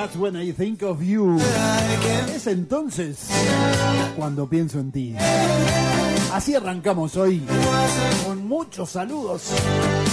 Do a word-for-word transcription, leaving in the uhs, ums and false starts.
That's when I think of you. Es entonces cuando pienso en ti. Así arrancamos hoy con muchos saludos.